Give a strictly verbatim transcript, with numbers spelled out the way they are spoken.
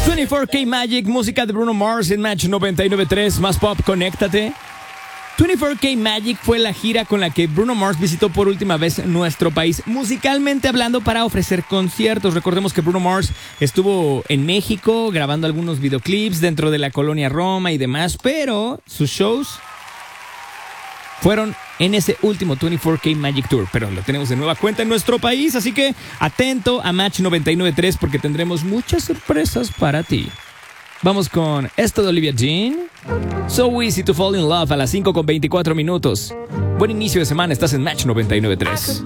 veinticuatro K Magic, música de Bruno Mars en Match noventa y nueve punto tres, más pop, conéctate. veinticuatro K Magic fue la gira con la que Bruno Mars visitó por última vez nuestro país, musicalmente hablando, para ofrecer conciertos. Recordemos que Bruno Mars estuvo en México grabando algunos videoclips dentro de la colonia Roma y demás, pero sus shows fueron en ese último veinticuatro K Magic Tour, pero lo tenemos de nueva cuenta en nuestro país, así que atento a Match noventa y nueve punto tres porque tendremos muchas sorpresas para ti. Vamos con esto de Olivia Dean. So Easy to Fall in Love a las cinco con veinticuatro minutos. Buen inicio de semana, estás en Match noventa y nueve punto tres.